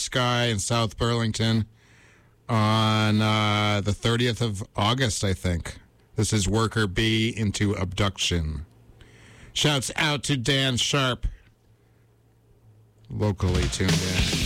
Sky in South Burlington on the 30th of August, I think. This is Worker B into Abduction. Shouts out to Dan Sharp, locally tuned in.